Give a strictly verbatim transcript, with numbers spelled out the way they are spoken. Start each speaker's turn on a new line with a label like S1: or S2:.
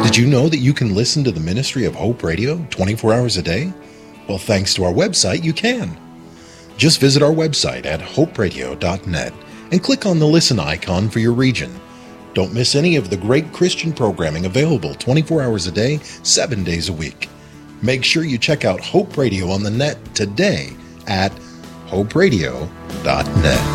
S1: Did you know that you can listen to the ministry of Hope Radio twenty-four hours a day? Well, thanks to our website, you can. Just visit our website at hope radio dot net and click on the listen icon for your region. Don't miss any of the great Christian programming available twenty-four hours a day, seven days a week. Make sure you check out Hope Radio on the net today at hope radio dot net.